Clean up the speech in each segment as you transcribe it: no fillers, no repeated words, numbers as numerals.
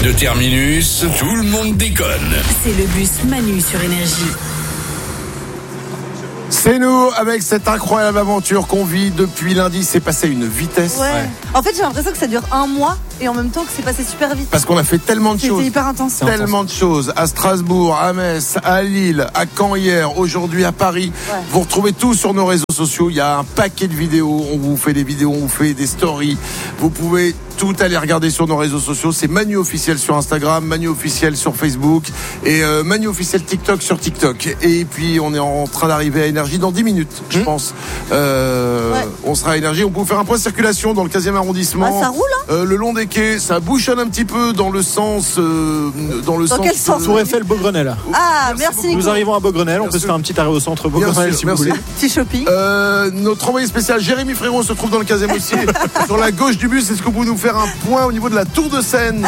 de terminus, tout le monde déconne. C'est le bus Manu sur Énergie. C'est nous, avec cette incroyable aventure qu'on vit depuis lundi. C'est passé à une vitesse. Ouais. En fait, j'ai l'impression que ça dure un mois et en même temps que c'est passé super vite. Parce qu'on a fait tellement de choses. C'était hyper intense. Tellement de choses. À Strasbourg, à Metz, à Lille, à Caen hier, aujourd'hui à Paris. Ouais. Vous retrouvez tout sur nos réseaux sociaux. Il y a un paquet de vidéos. On vous fait des vidéos, on vous fait des stories. Vous pouvez tout aller regarder sur nos réseaux sociaux. C'est Manu Officiel sur Instagram, Manu Officiel sur Facebook et Manu Officiel TikTok sur TikTok. Et puis on est en train d'arriver à Énergie dans 10 minutes, je pense. On sera à Énergie. On peut vous faire un point de circulation dans le 15e arrondissement. Ah, ça roule, hein. Le long des quais, ça bouchonne un petit peu dans le sens. Dans quel sens Tour Eiffel, Beaugrenelle. Ah, merci Nico. Nous arrivons à Beaugrenelle. On peut se faire un petit arrêt au centre Beaugrenelle si vous voulez. Petit shopping. Notre envoyé spécial Jérémy Frérot se trouve dans le 15e aussi. Sur la gauche du bus, est-ce que vous pouvez nous faire un point au niveau de la tour de Seine?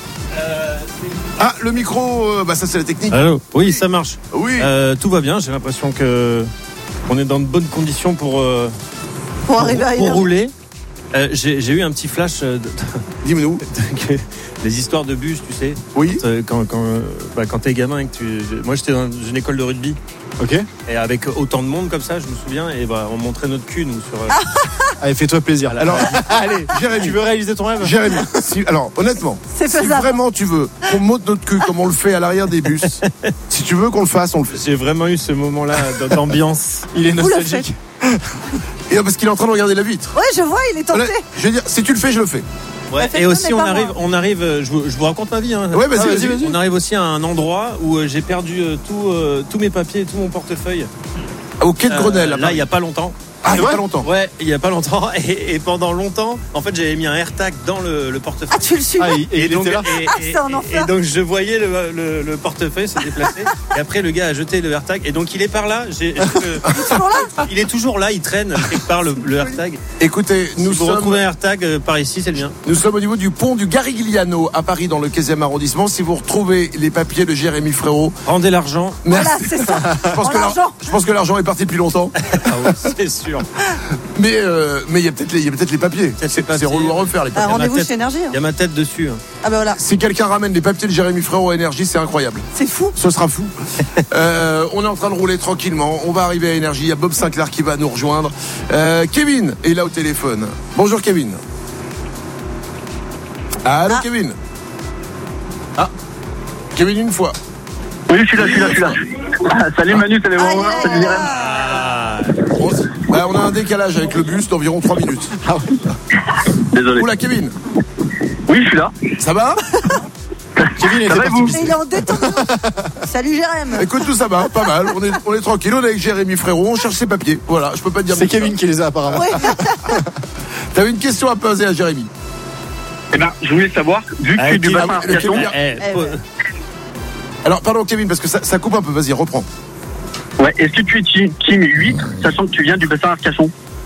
Ah, le micro, ça c'est la technique. Allô. Oui, ça marche. Oui. Tout va bien. J'ai l'impression qu'on est dans de bonnes conditions pour arriver à Énergie. rouler. J'ai eu un petit flash Dis-nous. les histoires de bus, tu sais. Oui. Quand t'es gamin et que moi j'étais dans une école de rugby. Ok. Et avec autant de monde comme ça, je me souviens, et on montrait notre cul nous sur. Allez, fais-toi plaisir. Alors, allez, Jérémy. Tu veux réaliser ton rêve? Jérémy, alors honnêtement, C'est si faisable. vraiment tu veux qu'on monte notre cul comme on le fait à l'arrière des bus, si tu veux qu'on le fasse, on le fait. J'ai vraiment eu ce moment-là d'ambiance. Il est Vous le nostalgique. Et parce qu'il est en train de regarder la vitre. Ouais, je vois, il est tenté. Je veux dire, si tu le fais, je le fais. Ouais, faites-le, et aussi mais pas on arrive. Je vous raconte ma vie. Hein. Ouais, vas-y. On arrive aussi à un endroit où j'ai perdu tous mes papiers, tout mon portefeuille. Au quai de Grenelle. Là, il y a pas longtemps. Ah, il y a pas longtemps. Ouais, il y a pas longtemps. Et pendant longtemps, en fait, j'avais mis un AirTag dans le portefeuille. Ah, tu le suis. Et il donc, était là. c'est un enfer. et donc je voyais le portefeuille se déplacer. Et après, le gars a jeté le AirTag. Et donc il est par là. Il est toujours là. Il traîne quelque part le AirTag. Écoutez, Si vous retrouvez un AirTag par ici, c'est le mien. Nous sommes au niveau du pont du Garigliano à Paris dans le 15e arrondissement. Si vous retrouvez les papiers de Jérémy Frérot, Rendez l'argent. Voilà, merci. c'est ça. Je pense que l'argent est parti depuis longtemps. Ah oui, c'est sûr. Mais il y a peut-être les papiers. C'est relou à refaire les papiers. Rendez-vous tête. chez Énergie. Il y a ma tête dessus. Ah bah voilà. Si quelqu'un ramène les papiers de Jérémy Frérot à Énergie, c'est incroyable. C'est fou. Ce sera fou. On est en train de rouler tranquillement. On va arriver à Énergie. Il y a Bob Sinclair qui va nous rejoindre. Kevin est là au téléphone. Bonjour Kevin. Allô Kevin. Ah. Kevin une fois. Oui, je suis là. Salut Manu, salut Romain, salut Jérémy. On a un décalage avec le bus d'environ 3 minutes. Désolé. Oula Kevin. Oui, je suis là. Ça va? Kevin était va, parti vous pisser. Il est en détente. Salut Jérémy. Écoute, tout ça va, pas mal. On est tranquille. On est avec Jérémy Frérot. On cherche ses papiers. Voilà, je peux pas te dire. C'est Kevin qui les a apparemment. Ouais. T'avais une question à poser à Jérémy. Eh ben, je voulais savoir, vu que tu es du bassin Arcachon. Alors, pardon Kevin, parce que ça coupe un peu. Vas-y, reprends. Ouais, est-ce que tu es team 8, sachant que tu viens du bassin Arcachon?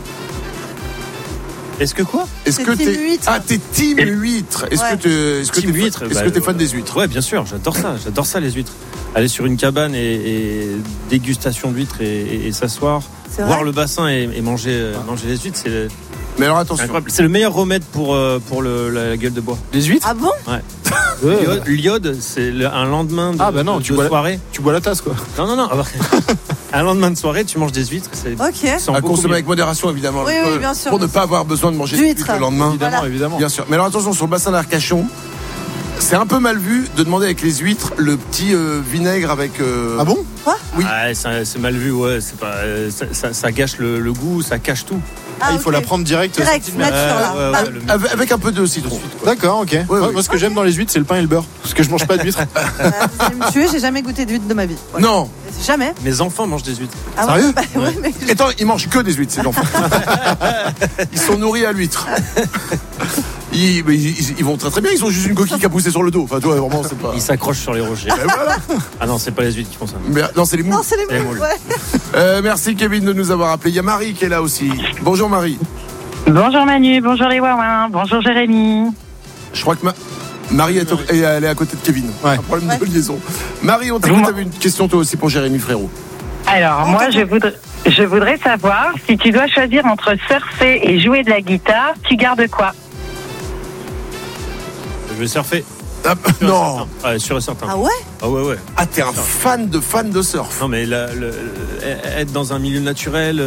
Est-ce que quoi? Est-ce que team t'es huître. Ah, t'es team huître. Est-ce que Team t'es huître, Est-ce que t'es fan des huîtres? Ouais, bien sûr, j'adore ça les huîtres. Aller sur une cabane et dégustation d'huîtres et s'asseoir, C'est vrai. voir le bassin et manger les huîtres, c'est Mais alors attention. incroyable. C'est le meilleur remède pour la gueule de bois. Les huîtres? Ah bon? L'iode, c'est un lendemain de tu bois soirée. Tu bois la tasse quoi. Non. Un lendemain de soirée, tu manges des huîtres. Ok. À consommer avec modération, évidemment. Oui, bien sûr. Pour ne pas avoir besoin de manger D'huîtres. le lendemain. Évidemment, évidemment. Bien sûr. Mais alors attention, sur le bassin d'Arcachon, c'est un peu mal vu de demander avec les huîtres le petit vinaigre avec. Ah bon? Oui. Ah, c'est mal vu, ouais. C'est pas, ça gâche le goût, ça cache tout. Il faut la prendre direct. Direct, nature là. Ouais, Bah, Avec un peu de citron. D'accord, ok. Moi, ce que j'aime dans les huîtres, c'est le pain et le beurre. Parce que je mange pas d'huîtres. vous allez me tuer, j'ai jamais goûté d'huître de ma vie. Ouais. Non. Jamais. Mes enfants mangent des huîtres. Ah Sérieux? Bah, ouais, mais... Attends, ils mangent que des huîtres, ces enfants. Ils sont nourris à l'huître. Ils vont très très bien, ils ont juste une coquille qui a poussé sur le dos. Enfin, toi, vraiment, c'est pas. Ils s'accrochent sur les rochers. Ben voilà. Ah non, c'est pas les huîtres qui font ça. Mais, non, c'est les moules. Non, c'est les Les moules. moules. Ouais. Merci Kevin de nous avoir appelé. Il y a Marie qui est là aussi. Bonjour Marie. Bonjour Manu, bonjour les Wawins, bonjour Jérémy. Je crois que Marie elle est à côté de Kevin. Ouais. Un problème de liaison. Marie, on t'écoute, t'avais une question toi aussi pour Jérémy Frérot. Alors moi je voudrais savoir si tu dois choisir entre surfer et jouer de la guitare, tu gardes quoi? Je vais surfer. Non. Ouais, sûr et certain. Ah ouais? Ah ouais. Ah, t'es un fan de surf. Non, mais être dans un milieu naturel,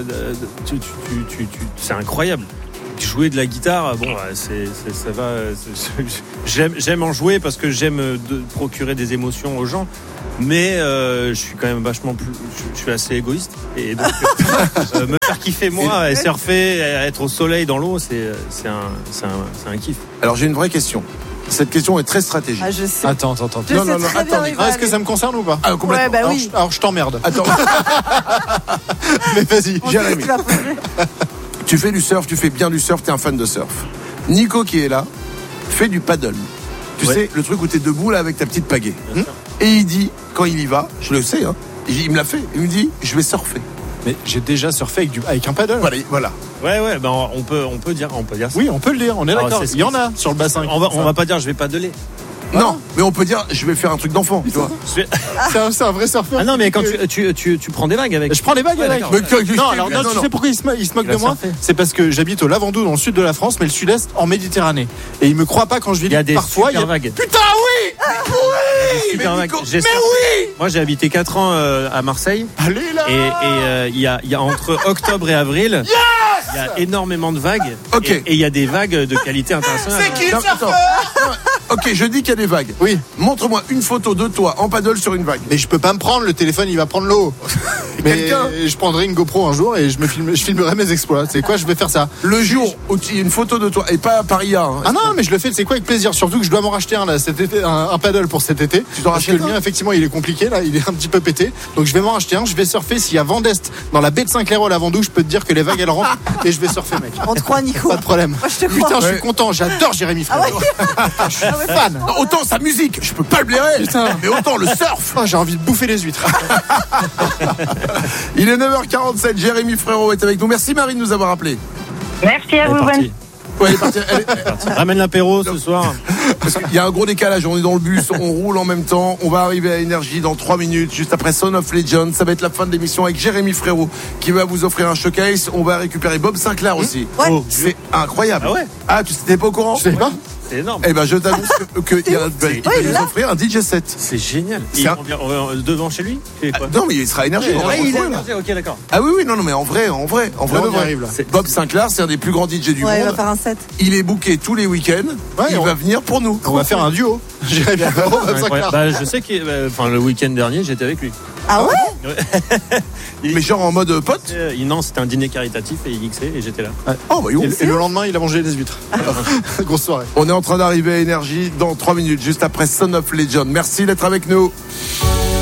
c'est incroyable. Jouer de la guitare, bon, ça va. J'aime en jouer parce que j'aime procurer des émotions aux gens. Mais je suis quand même vachement plus. Je suis assez égoïste. Et donc, me faire kiffer moi, et surfer, être au soleil dans l'eau, c'est un kiff. Alors j'ai une vraie question. Cette question est très stratégique. Ah, je sais. Attends. Je Non, sais non, très bien attends, où il va Est-ce que aller. ça me concerne ou pas? Ah, complètement. Ouais, bah alors, oui. alors je t'emmerde. Attends, Mais vas-y. On sait Jérémy. que tu vas plonger. tu fais du surf, tu fais bien du surf, t'es un fan de surf. Nico qui est là fait du paddle. Tu Ouais. sais, le truc où t'es debout là avec ta petite pagaie. Bien sûr. Et il dit, quand il y va, je le sais, hein, il me l'a fait, il me dit, je vais surfer. Mais j'ai déjà surfé avec un paddle. Voilà. Ouais, ben on peut dire ça. Oui, on peut le dire, on est Alors, d'accord. c'est ce Il y en qui- a sur le bassin. On va pas dire je vais paddler. Non, mais on peut dire, je vais faire un truc d'enfant, tu vois. C'est un vrai surfeur. Ah non, mais quand tu prends des vagues avec. Je prends les vagues Ouais, avec. d'accord. Non, alors non, tu sais pourquoi il se moque Il de a moi? surfé. C'est parce que j'habite au Lavandou dans le sud de la France, mais le sud-est en Méditerranée. Et il me croit pas quand je lui Il y a dis des parfois. super vagues. Putain, oui! Oui! Super Mais vagues. Nico, J'ai mais surfé. oui! Moi, j'ai habité 4 ans à Marseille. Allez là. Et il y a entre octobre et avril, il y a énormément de vagues. Ok. Et il y a des vagues de qualité internationale. Non, attends. Ok, je dis qu'il y a des vagues. Oui. Montre-moi une photo de toi en paddle sur une vague. Mais je peux pas me prendre, le téléphone il va prendre l'eau. Mais Quelqu'un je prendrai une GoPro un jour et je filmerai mes exploits. C'est quoi, je vais faire ça. Le jour où il y a une photo de toi, et pas par IA. Hein. Ah non, mais je le fais, c'est quoi, avec plaisir. Surtout que je dois m'en racheter un là cet été, un paddle pour cet été. Tu t'en Parce que rachètes le mien, un effectivement, il est compliqué là, il est un petit peu pété. Donc je vais m'en racheter un. Je vais surfer. S'il y a vent d'est dans la baie de Saint-Clair au Lavandou, je peux te dire que les vagues elles rentrent et je vais surfer, mec. On te croit, Nico. Pas de problème. Moi, je te crois. Putain, je Ouais. suis content. J'adore Jérémy Ah Frérot. ouais. Je suis fan. Non, autant sa musique, je peux pas le blairer. Putain. Mais autant le surf. Oh, j'ai envie de bouffer les huîtres. Il est 9h47, Jérémy Frérot est avec nous. Merci Marie de nous avoir appelés. Merci à Elle est vous. partie. Ouais, elle est partie. Elle- Ramène l'apéro ce soir. Parce qu'il y a un gros décalage, on est dans le bus, on roule en même temps, on va arriver à Énergie dans 3 minutes, juste après Son of Legend, ça va être la fin de l'émission avec Jérémy Frérot qui va vous offrir un showcase, on va récupérer Bob Sinclair aussi. Ouais. Oh, C'est incroyable. Ah ouais. Ah, tu n'étais pas au courant? Je sais pas. C'est énorme. Eh ben je t'annonce qu'il va nous offrir un DJ set. C'est génial. C'est un- On vient devant chez lui. Il fait quoi? Non mais il sera à Énergie. on va il retrouver, là. est ok, d'accord. Ah oui, non, mais en vrai, Là, de on y vrai. arrive, là. Bob Sinclair, c'est un des plus grands DJ du Ouais, il va monde. faire un set. Il est booké tous les week-ends. Ouais, il on- va venir pour nous. On va faire un duo. Jérémy Frérot, Bob Sinclair. Incroyable. Bah, je sais que le week-end dernier, j'étais avec lui. Ah ouais? Mais genre en mode pote. Non, c'était un dîner caritatif et il mixait et j'étais là. Oh bah Et le lendemain, il a mangé les huîtres. Grosse soirée. On est en train d'arriver à Énergie dans 3 minutes, juste après Son of Legend. Merci d'être avec nous.